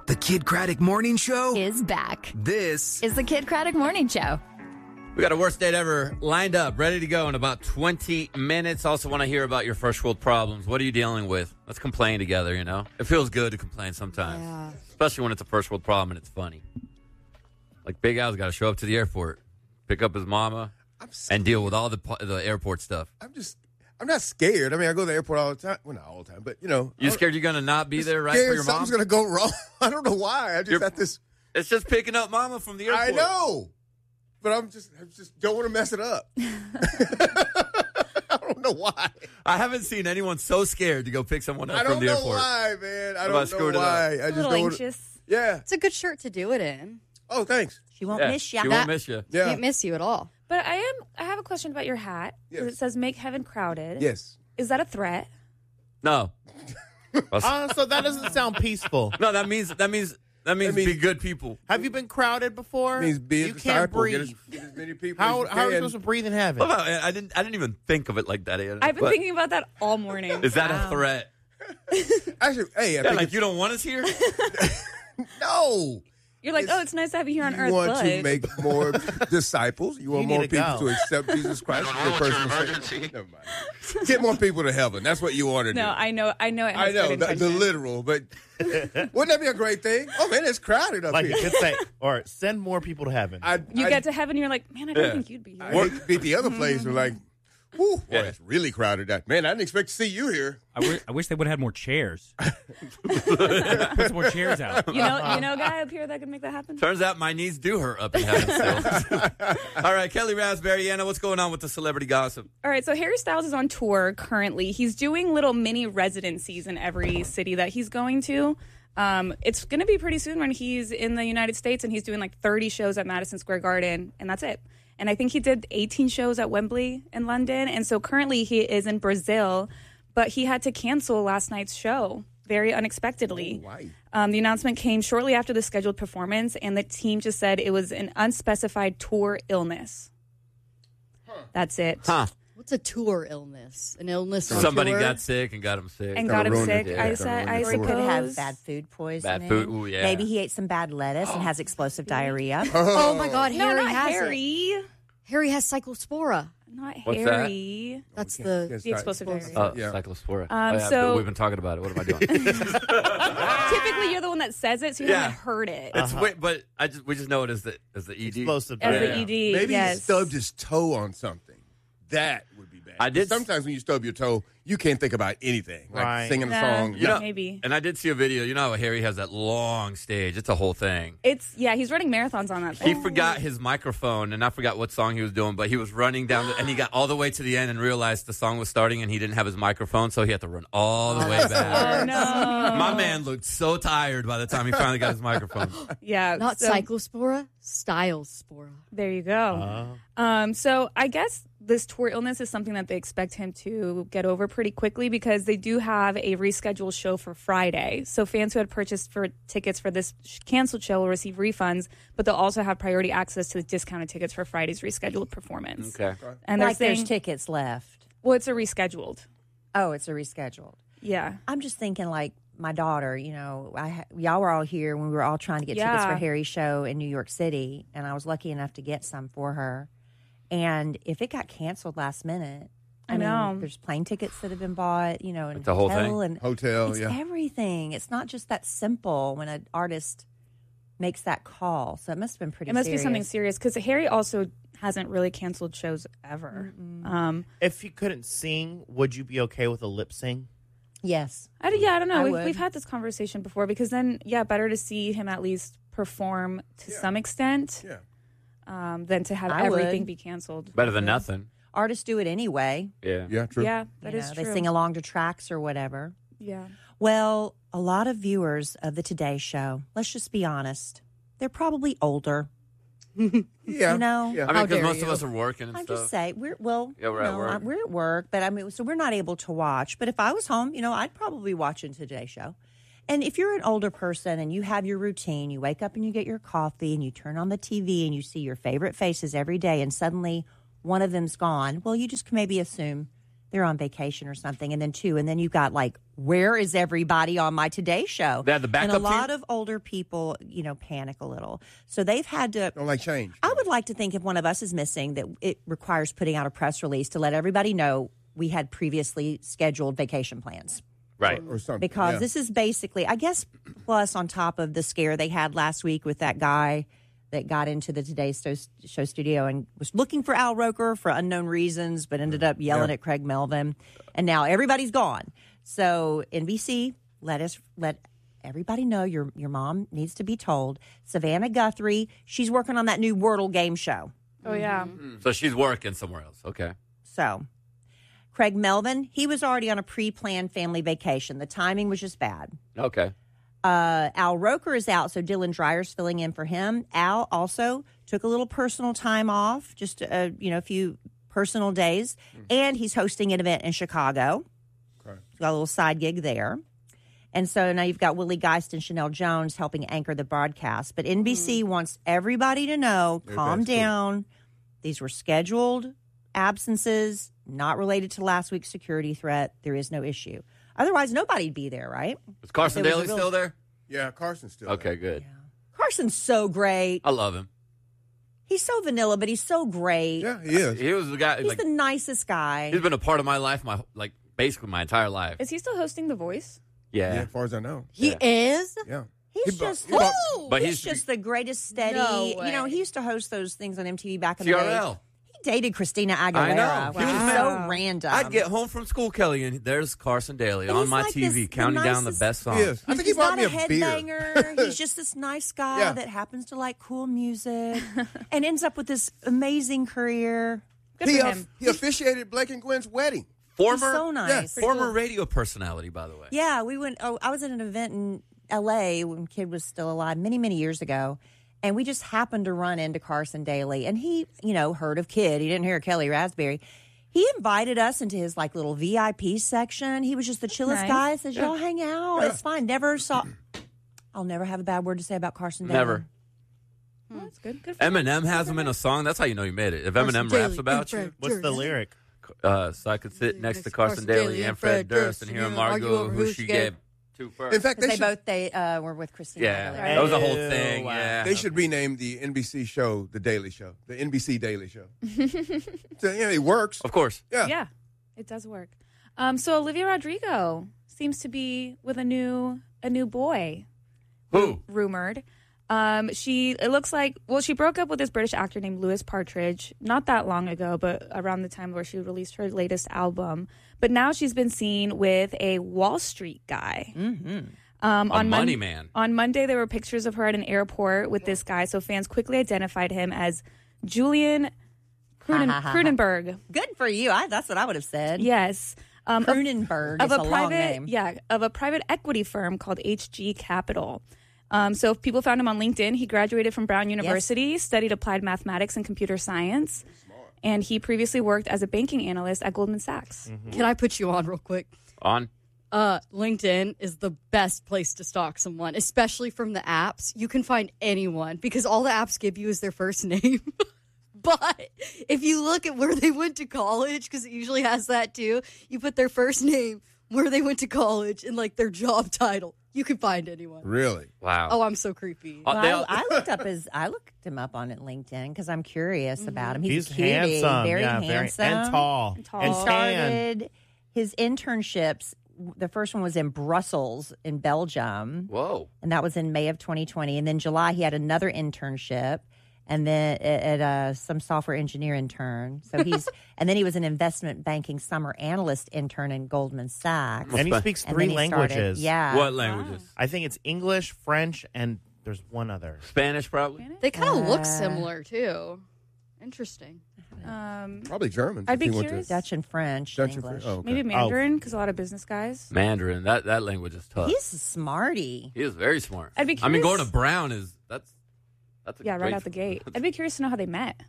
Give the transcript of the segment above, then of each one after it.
The Kid Craddock Morning Show is back. This is the Kid Craddock Morning Show. We got a worst date ever lined up, ready to go in about 20 minutes. Also want to hear about your first world problems. What are you dealing with? Let's complain together, you know? It feels good to complain sometimes. Yeah. Especially when it's a first world problem and it's funny. Like Big Al's got to show up to the airport, pick up his mama, and deal with all the airport stuff. I'm not scared. I mean, I go to the airport all the time. Well, not all the time, but, you know. You scared you're going to not be there right for your mom? Something's going to go wrong. I don't know why. I just got this. It's just picking up mama from the airport. I know. But I just don't want to mess it up. I don't know why. I haven't seen anyone so scared to go pick someone up from the airport. I don't know why, man. I don't know why. I just a little anxious. Yeah. It's a good shirt to do it in. Oh, thanks. She won't miss you. She won't miss you. Yeah. Can't miss you at all. But I have a question about your hat. Yes. It says "Make Heaven Crowded." Yes. Is that a threat? No. So that doesn't sound peaceful. No, that means be good people. Have you been crowded before? It means be a you disciple. can't breathe. Get as many people How as you are you can. supposed to breathe in heaven? Well, I didn't even think of it like that. Anna, I've been but thinking about that all morning. Is that a threat? Actually, hey, I think Like you don't want us here? no. You're like, oh, it's nice to have you here on You Earth. want but to make more disciples. You want You more need to people go. to accept Jesus Christ as their personal Savior. Never mind. Get more people to heaven. That's what you want to do. No, I know. It I has know good the intention. literal, but wouldn't that be a great thing? Oh man, it's crowded up Like here. you could say, or send more people to heaven. You get to heaven, you're like, man, I don't Yeah. think you'd be here. I hate to beat the other place. We're like, whew, boy, it's really crowded. Man, I didn't expect to see you here. I wish they would have had more chairs. Put some more chairs out. You know, a guy up here that could make that happen. Turns out my knees do hurt up in heaven still. All right, Kelly Raspberry, Anna, what's going on with the celebrity gossip? All right, so Harry Styles is on tour currently. He's doing little mini residencies in every city that he's going to. It's going to be pretty soon when he's in the United States and he's doing like 30 shows at Madison Square Garden, and that's it. And I think he did 18 shows at Wembley in London. And so currently he is in Brazil, but he had to cancel last night's show very unexpectedly. Oh, why? The announcement came shortly after the scheduled performance, and the team just said it was an unspecified tour illness. That's it. Huh. What's a tour illness? An illness on Somebody tour? got sick and got him sick. And got him ruined sick. it. I Yeah, said, I ruined it. Or he could have suppose. bad food poisoning. Bad food, ooh, yeah. Maybe he ate some bad lettuce and has explosive diarrhea. Oh my God, No, Harry not has it. Harry. Harry has cyclospora. Not What's Harry. That's Yes, The explosive diarrhea. Yeah. Cyclospora. so- we've been talking about it. What am I doing? Typically, you're the one that says it, so you Yeah. haven't heard it. It's but we just know it as the ED. Explosive. As diarrhea. the ED, Maybe yes. he stubbed his toe on something. That would be bad. I did- Sometimes when you stub your toe, you can't think about anything. Like Right. singing a Nah. song. You know, Maybe. And I did see a video. You know how Harry has that long stage? It's a whole thing. He's running marathons on that He thing. forgot his microphone, and I forgot what song he was doing, but he was running down, and he got all the way to the end and realized the song was starting, and he didn't have his microphone, so he had to run all the way back. Oh, no. My man looked so tired by the time he finally got his microphone. Yeah. Not so- cyclospora, stylespora. There you go. So I guess this tour illness is something that they expect him to get over pretty quickly because they do have a rescheduled show for Friday. So fans who had purchased for tickets for this canceled show will receive refunds, but they'll also have priority access to the discounted tickets for Friday's rescheduled performance. Okay. And they're Like saying, there's tickets left. well, it's a rescheduled. Oh, it's a rescheduled. Yeah. I'm just thinking like my daughter, you know, y'all were all here when we were all trying to get tickets for Yeah. Harry's show in New York City, and I was lucky enough to get some for her. And if it got canceled last minute, I know. mean, there's plane tickets that have been bought, you know, and The whole hotel thing? and Hotel, it's yeah. everything. It's not just that simple when an artist makes that call. So it must have been pretty It must serious. be something serious because Harry also hasn't really canceled shows ever. If you couldn't sing, would you be okay with a lip sync? Yes. I don't know. I We've, would. we've had this conversation before because then, better to see him at least perform to some extent Yeah. than to have I would. everything be canceled. Better than nothing. Artists do it anyway. Yeah. Yeah, true. Yeah, that You is know, true. They sing along to tracks or whatever. Yeah. Well, a lot of viewers of the Today Show, let's just be honest, they're probably older. Yeah. You know? Yeah. I mean, How because dare most of you. us are working and I stuff. just say we're Yeah, we're at work. we're at work, but I mean, so we're not able to watch. But if I was home, you know, I'd probably watch a Today Show. And if you're an older person and you have your routine, you wake up and you get your coffee and you turn on the TV and you see your favorite faces every day, and suddenly one of them's gone. Well, you just can maybe assume they're on vacation or something. And then 2, and then you've got like, where is everybody on my Today Show? They had the backup and a team? lot of older people, panic a little. So they've had to. Don't like change. I would like to think if one of us is missing, that it requires putting out a press release to let everybody know we had previously scheduled vacation plans. Right. Or something. Because yeah. this is basically, I guess, plus on top of the scare they had last week with that guy that got into the Today Show studio and was looking for Al Roker for unknown reasons, but ended up yelling at Craig Melvin. And now everybody's gone. So NBC, let everybody know your mom needs to be told. Savannah Guthrie, she's working on that new Wordle game show. Oh, yeah. So she's working somewhere else. Okay. So Craig Melvin, he was already on a pre-planned family vacation. The timing was just bad. Okay. Al Roker is out, so Dylan Dreyer's filling in for him. Al also took a little personal time off, just a few personal days, and he's hosting an event in Chicago. Okay. He's got a little side gig there. And so now you've got Willie Geist and Chanel Jones helping anchor the broadcast. But NBC wants everybody to know, calm down. These were scheduled absences, not related to last week's security threat. There is no issue. Otherwise, nobody'd be there, right? Is Carson There was Daly a real- still there? Yeah, Carson's still Okay, there. good. Carson's so great. I love him. He's so vanilla, but he's so great. Yeah, he is. He was the guy. He's Like, the nicest guy. he's been a part of my life, basically my entire life. Is he still hosting The Voice? Yeah, Yeah. as far as I know. He is? Yeah. He's He bought- just he bought- But he's just the greatest steady. No way. He used to host those things on MTV back in the day. TRL. He dated Christina Aguilera. I know. Which He was is mad. so random. I'd get home from school, Kelly, and there's Carson Daly But on he's my like TV, this- the counting down the nicest- best songs. He is. I think he He's bought not me a a beer. headbanger. He's just this nice guy Yeah. that happens to like cool music and ends up with this amazing career. Good He, for him. he officiated Blake and Gwen's wedding. Former, He's so nice. former radio personality, by the way. Yeah, we went. Oh, I was at an event in L.A. when Kid was still alive, many, many years ago, and we just happened to run into Carson Daly, and he, heard of Kid. He didn't hear Kelly Raspberry. He invited us into his like little VIP section. He was just the chillest nice. guy. Says, "Y'all hang out. It's fine." Never saw. I'll never have a bad word to say about Carson Daly. Never. Oh, that's good. Good for him. Eminem has him in a song. That's how you know you made it. If Eminem Daly raps about and you, Fred What's the lyric? so I could sit next to Carson Daly and Fred Durst and hear him argue over who she gave to first. In fact, Because they were with Christina. Yeah, Aguilera. that was a whole Ew, thing. wow. Yeah, They should rename the NBC show the Daily Show, the NBC Daily Show. So, it works. of course. Yeah. Yeah, it does work. So Olivia Rodrigo seems to be with a new boy. Who? Rumored. It looks like, she broke up with this British actor named Lewis Partridge not that long ago, but around the time where she released her latest album. But now she's been seen with a Wall Street guy. Mm-hmm. A money man. On Monday, there were pictures of her at an airport with this guy, so fans quickly identified him as Julian Cronenberg. Good for you. That's what I would have said. Yes. Cronenberg is a long name. Of a private equity firm called HG Capital. So if people found him on LinkedIn, he graduated from Brown University, studied applied mathematics and computer science, and he previously worked as a banking analyst at Goldman Sachs. Can I put you on real quick? On. LinkedIn is the best place to stalk someone, especially from the apps. You can find anyone because all the apps give you is their first name. But if you look at where they went to college, because it usually has that too, you put their first name, where they went to college, and like their job title. You can find anyone. Really? Wow. Oh, I'm so creepy. Well, I looked him up on LinkedIn because I'm curious about him. He's a cutie, handsome, very yeah, handsome, and tall, And tall. and He tan. Started his internships. The first one was in Brussels, in Belgium, Whoa. and that was in May of 2020. And then July, he had another internship, and then at some software engineer intern. So and then he was an investment banking summer analyst intern in Goldman Sachs. And he speaks And 3 then he started- languages. Yeah. What languages? I think it's English, French, and there's one other. Spanish, probably. They kind of look similar too. Interesting. Probably German. I'd be if he went to- curious. Dutch and French, Dutch and and English. French. Oh, okay. Maybe Mandarin, because a lot of business guys. Mandarin. That language is tough. He's a smarty. He is very smart. I'd be I mean, going curious- to Brown is that's a Yeah, right great- out the gate. I'd be curious to know how they met.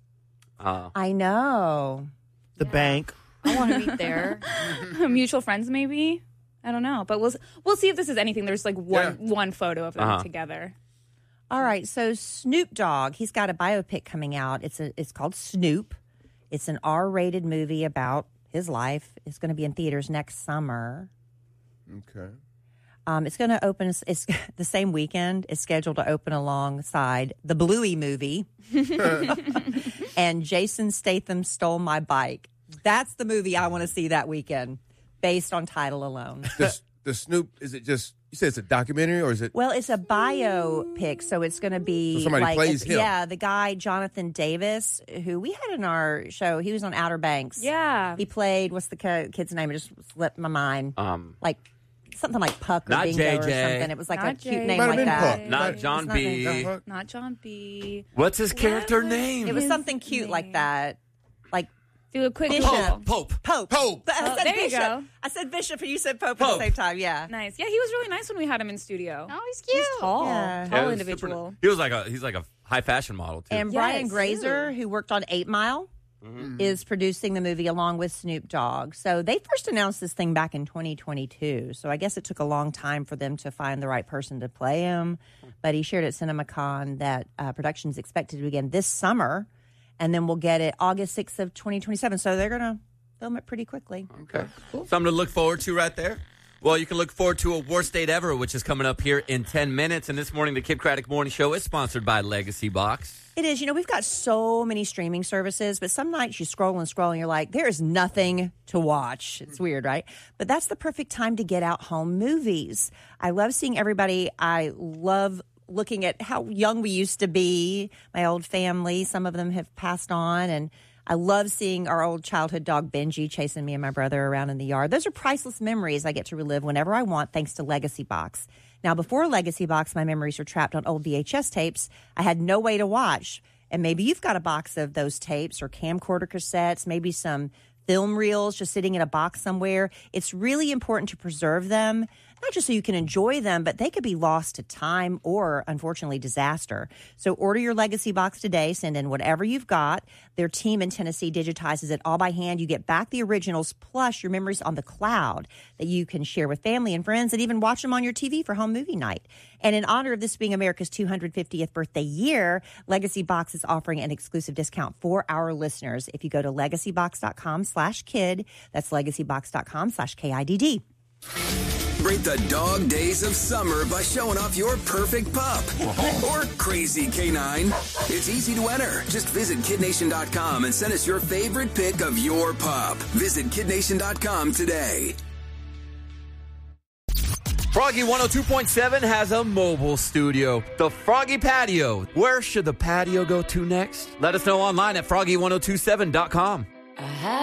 I know. The bank. I want to meet there. Mutual friends, maybe. I don't know, but we'll see if this is anything. There's like one photo of them together. All right, so Snoop Dogg, he's got a biopic coming out. It's called Snoop. It's an R-rated movie about his life. It's going to be in theaters next summer. Okay. It's going to open. It's the same weekend. It's scheduled to open alongside the Bluey movie, and Jason Statham Stole My Bike. That's the movie I want to see that weekend, based on title alone. The Snoop, is it just, you said it's a documentary or is it? Well, it's a biopic, so it's going to be So somebody plays him. Yeah, the guy Jonathan Davis, who we had in our show. He was on Outer Banks. Yeah. He played, what's the kid's name? It just slipped my mind. Like something like Puck or Not Bingo JJ. or something. It was like Not a cute JJ. name Might have like been that. Puck. Not John It's not B. named Not John B. What's his character name? It was His something cute like name. that. Like Do a quick Bishop. Google. Pope. Pope. Pope. But I Oh, said there you Bishop. go. I said Bishop and you said Pope, at Pope. the same time. Yeah. Nice. Yeah, he was really nice when we had him in studio. Oh, he's cute. He's tall. Yeah. Tall Yeah, it was individual. super- he's like a high fashion model too. And Yes. Brian Grazer, who worked on 8 Mile, is producing the movie along with Snoop Dogg. So they first announced this thing back in 2022. So I guess it took a long time for them to find the right person to play him. But he shared at CinemaCon that production is expected to begin this summer, and then we'll get it August 6th of 2027. So they're going to film it pretty quickly. Okay. Something to look forward to right there. Well, you can look forward to a Worst Date Ever, which is coming up here in 10 minutes. And this morning, the Kid Craddock Morning Show is sponsored by Legacy Box. It is. You know, we've got so many streaming services, but some nights you scroll and scroll and you're like, there is nothing to watch. It's weird, right? But that's the perfect time to get out home movies. I love seeing everybody. I love looking at how young we used to be, my old family. Some of them have passed on, and I love seeing our old childhood dog Benji chasing me and my brother around in the yard. Those are priceless memories I get to relive whenever I want, thanks to Legacy Box. Now, before Legacy Box, my memories were trapped on old VHS tapes. I had no way to watch. And maybe you've got a box of those tapes or camcorder cassettes, maybe some film reels just sitting in a box somewhere. It's really important to preserve them, not just so you can enjoy them, but they could be lost to time or, unfortunately, disaster. So order your Legacy Box today. Send in whatever you've got. Their team in Tennessee digitizes it all by hand. You get back the originals plus your memories on the cloud that you can share with family and friends and even watch them on your TV for home movie night. And in honor of this being America's 250th birthday year, Legacy Box is offering an exclusive discount for our listeners. If you go to legacybox.com/kid, that's legacybox.com/KIDD. Break the dog days of summer by showing off your perfect pup or crazy canine. It's easy to enter. Just visit KidNation.com and send us your favorite pic of your pup. Visit KidNation.com today. Froggy 102.7 has a mobile studio. The Froggy Patio. Where should the patio go to next? Let us know online at froggy1027.com.